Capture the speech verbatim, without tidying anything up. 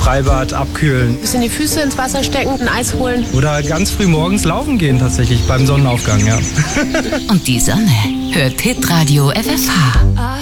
Freibad abkühlen. Bisschen die Füße ins Wasser stecken, ein Eis holen. Oder ganz früh morgens laufen gehen tatsächlich beim Sonnenaufgang, ja. Und die Sonne hört Hitradio F F H.